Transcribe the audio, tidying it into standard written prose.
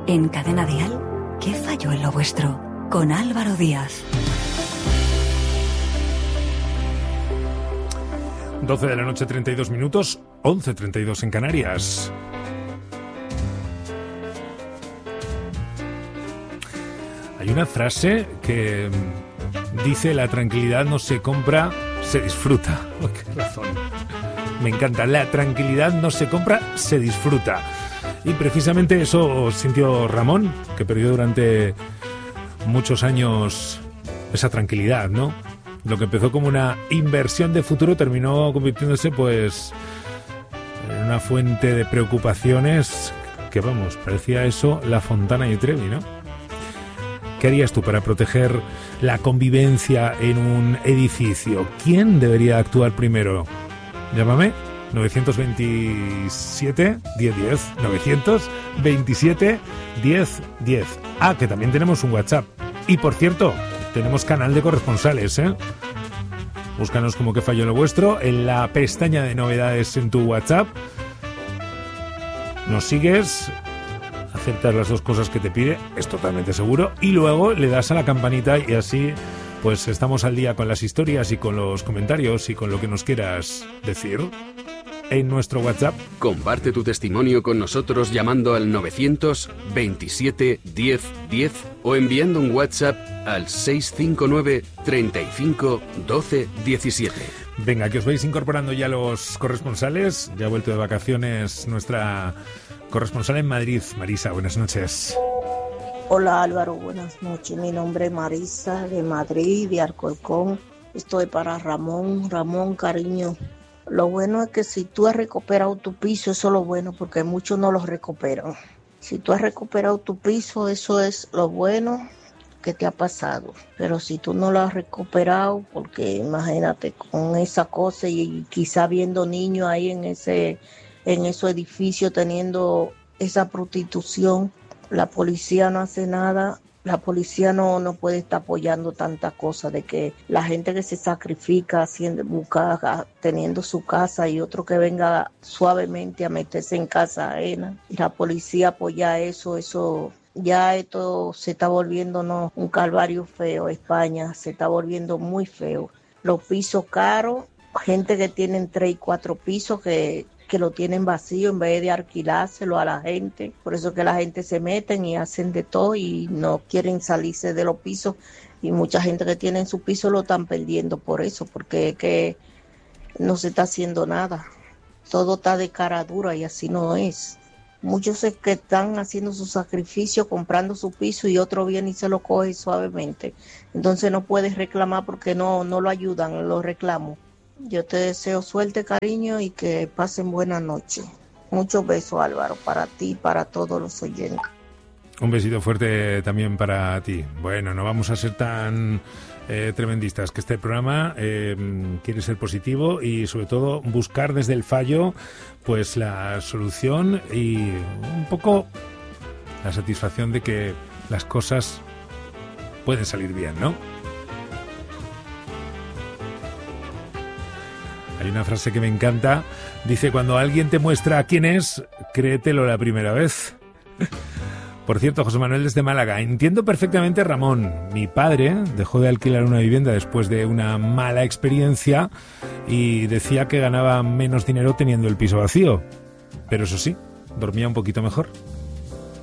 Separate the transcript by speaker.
Speaker 1: En Cadena Dial, ¿qué falló en lo vuestro? Con Álvaro Díaz.
Speaker 2: 12 de la noche, 32 minutos, 11:32 en Canarias. Hay una frase que dice: la tranquilidad no se compra, se disfruta. Oh, qué razón. Me encanta. La tranquilidad no se compra, se disfruta. Y precisamente eso sintió Ramón, que perdió durante muchos años esa tranquilidad, ¿no? Lo que empezó como una inversión de futuro terminó convirtiéndose, pues, en una fuente de preocupaciones que, vamos, parecía eso la Fontana di Trevi, ¿no? ¿Qué harías tú para proteger la convivencia en un edificio? ¿Quién debería actuar primero? Llámame 927 1010 927 1010. Ah, que también tenemos un WhatsApp. Y por cierto, tenemos canal de corresponsales, ¿eh? Búscanos como Que Falló en lo Vuestro en la pestaña de novedades en tu WhatsApp. Nos sigues, aceptas las dos cosas que te pide, es totalmente seguro, y luego le das a la campanita y así pues estamos al día con las historias y con los comentarios y con lo que nos quieras decir en nuestro WhatsApp.
Speaker 3: Comparte tu testimonio con nosotros llamando al 927 1010 o enviando un WhatsApp al 659 35 12 17.
Speaker 2: Venga, que os vais incorporando ya los corresponsales. Ya ha vuelto de vacaciones nuestra corresponsal en Madrid, Marisa. Buenas noches.
Speaker 4: Hola Álvaro, buenas noches. Mi nombre es Marisa, de Madrid, de Alcorcón. Estoy para Ramón. Ramón, cariño, lo bueno es que si tú has recuperado tu piso, eso es lo bueno, porque muchos no lo recuperan. Si tú has recuperado tu piso, eso es lo bueno que te ha pasado. Pero si tú no lo has recuperado, porque imagínate con esa cosa y quizá viendo niños ahí en esos edificios teniendo esa prostitución, la policía no hace nada. La policía no puede estar apoyando tantas cosas, de que la gente que se sacrifica teniendo su casa y otro que venga suavemente a meterse en casa ajena. La policía apoya eso ya esto se está volviendo un calvario feo. España se está volviendo muy feo. Los pisos caros, gente que tienen 3 y 4 pisos que lo tienen vacío en vez de alquilárselo a la gente. Por eso que la gente se meten y hacen de todo y no quieren salirse de los pisos. Y mucha gente que tiene en su piso lo están perdiendo por eso, porque es que no se está haciendo nada. Todo está de cara dura y así no es. Muchos es que están haciendo su sacrificio, comprando su piso y otro viene y se lo coge suavemente. Entonces no puedes reclamar porque no lo ayudan, lo reclamo. Yo te deseo suerte, cariño, y que pasen buena noche. Muchos besos, Álvaro, para ti y para todos los oyentes.
Speaker 2: Un besito fuerte también para ti. Bueno, no vamos a ser tan tremendistas, que este programa quiere ser positivo y sobre todo buscar desde el fallo pues la solución y un poco la satisfacción de que las cosas pueden salir bien, ¿no? Hay una frase que me encanta, dice: cuando alguien te muestra quién es, créetelo la primera vez. Por cierto, José Manuel desde Málaga, entiendo perfectamente a Ramón. Mi padre dejó de alquilar una vivienda después de una mala experiencia y decía que ganaba menos dinero teniendo el piso vacío. Pero eso sí, dormía un poquito mejor.